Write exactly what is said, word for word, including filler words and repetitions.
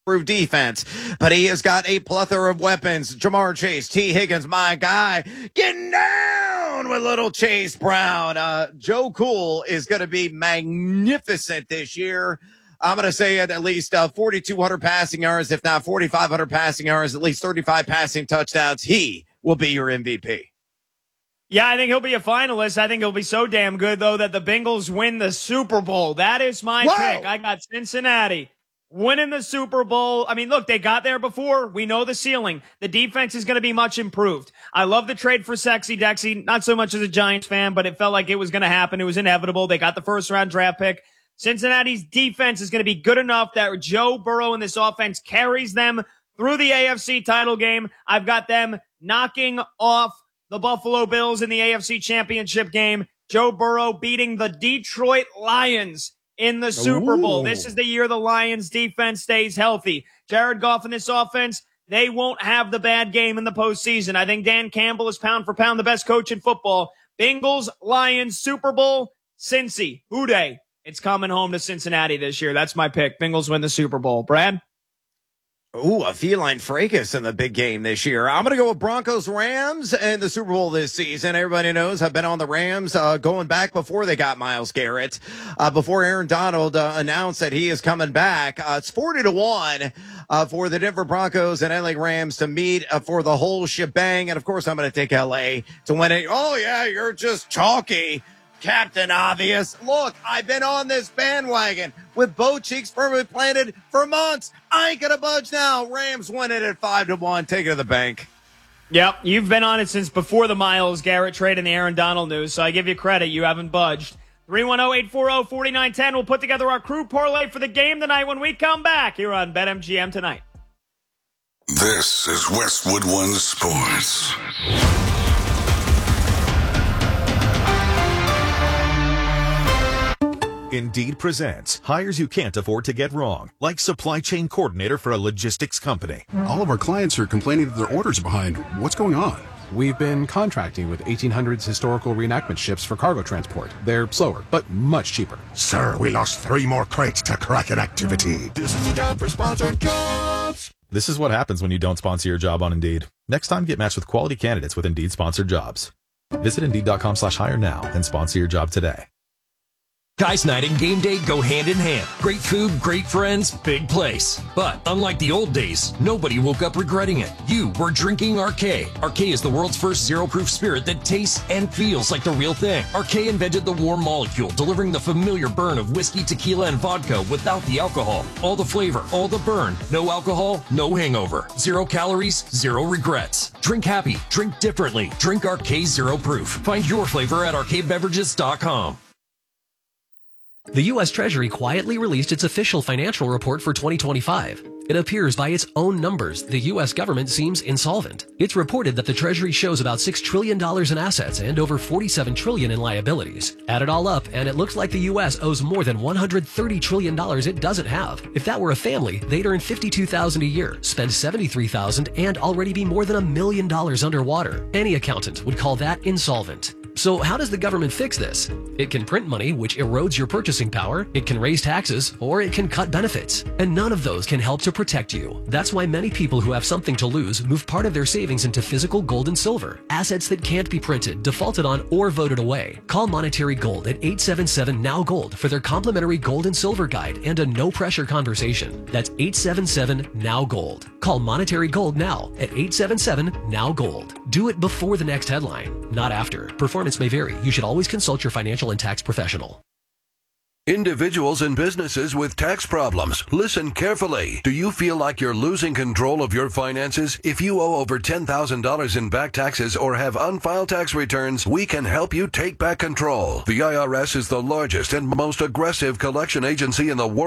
improved defense, but he has got a plethora of weapons. Jamar Chase, T. Higgins, my guy, getting down with little Chase Brown. Uh, Joe Cool is going to be magnificent this year. I'm going to say at, at least uh, forty-two hundred passing yards, if not forty-five hundred passing yards, at least thirty-five passing touchdowns. He will be your M V P. Yeah, I think he'll be a finalist. I think he'll be so damn good, though, that the Bengals win the Super Bowl. That is my Whoa. pick. I got Cincinnati winning the Super Bowl. I mean, look, they got there before. We know the ceiling. The defense is going to be much improved. I love the trade for Sexy Dexy. Not so much as a Giants fan, but it felt like it was going to happen. It was inevitable. They got the first round draft pick. Cincinnati's defense is going to be good enough that Joe Burrow in this offense carries them through the A F C title game. I've got them knocking off the Buffalo Bills in the A F C Championship game. Joe Burrow beating the Detroit Lions in the Super Bowl. Ooh. This is the year the Lions defense stays healthy. Jared Goff in this offense, they won't have the bad game in the postseason. I think Dan Campbell is pound for pound the best coach in football. Bengals, Lions, Super Bowl, Cincy, Houday. It's coming home to Cincinnati this year. That's my pick. Bengals win the Super Bowl. Brad? Ooh, a feline fracas in the big game this year. I'm going to go with Broncos Rams and the Super Bowl this season. Everybody knows I've been on the Rams uh, going back before they got Myles Garrett, uh, before Aaron Donald uh, announced that he is coming back. Uh, it's forty to one uh, for the Denver Broncos and L A Rams to meet uh, for the whole shebang. And, of course, I'm going to take L A to win it. Oh, yeah, you're just chalky, Captain Obvious. Look, I've been on this bandwagon with both cheeks firmly planted for months. I ain't gonna budge now. Rams win it at five to one. Take it to the bank. Yep, you've been on it since before the Myles Garrett trade and the Aaron Donald news, so I give you credit. You haven't budged. three one zero, eight four zero, four nine one zero. We'll put together our crew parlay for the game tonight when we come back here on BetMGM Tonight. This is Westwood One Sports. Indeed presents hires you can't afford to get wrong, like supply chain coordinator for a logistics company. All of our clients are complaining that their orders are behind. What's going on? We've been contracting with eighteen hundreds historical reenactment ships for cargo transport. They're slower, but much cheaper. Sir, we lost three more crates to Kraken activity. This is a job for sponsored jobs. This is what happens when you don't sponsor your job on Indeed. Next time, get matched with quality candidates with Indeed sponsored jobs. Visit Indeed.com slash hire now and sponsor your job today. Guys night and game day go hand in hand. Great food, great friends, big place. But unlike the old days, nobody woke up regretting it. You were drinking Arcade. Arcade is the world's first zero-proof spirit that tastes and feels like the real thing. Arcade invented the warm molecule, delivering the familiar burn of whiskey, tequila, and vodka without the alcohol. All the flavor, all the burn. No alcohol, no hangover. Zero calories, zero regrets. Drink happy, drink differently. Drink Arcade Zero Proof. Find your flavor at arcade beverages dot com. The U S Treasury quietly released its official financial report for twenty twenty-five. It appears by its own numbers the U S government seems insolvent. It's reported that the Treasury shows about six trillion dollars in assets and over forty-seven trillion dollars in liabilities. Add it all up, and it looks like the U S owes more than one hundred thirty trillion dollars it doesn't have. If that were a family, they'd earn fifty-two thousand dollars a year, spend seventy-three thousand dollars, and already be more than a million dollars underwater. Any accountant would call that insolvent. So how does the government fix this? It can print money, which erodes your purchasing power, it can raise taxes, or it can cut benefits. And none of those can help to protect you. That's why many people who have something to lose move part of their savings into physical gold and silver, assets that can't be printed, defaulted on, or voted away. Call Monetary Gold at eight seven seven N O W Gold for their complimentary gold and silver guide and a no-pressure conversation. That's eight seven seven N O W Gold. Call Monetary Gold now at eight seven seven N O W Gold. Do it before the next headline, not after. Performance may vary. You should always consult your financial and tax professional. Individuals and businesses with tax problems, listen carefully. Do you feel like you're losing control of your finances? If you owe over ten thousand dollars in back taxes or have unfiled tax returns, we can help you take back control. The I R S is the largest and most aggressive collection agency in the world.